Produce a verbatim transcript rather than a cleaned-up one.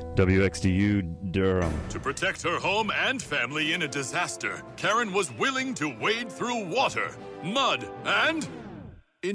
W X D U Durham. To protect her home and family in a disaster, Karen was willing to wade through water, mud, and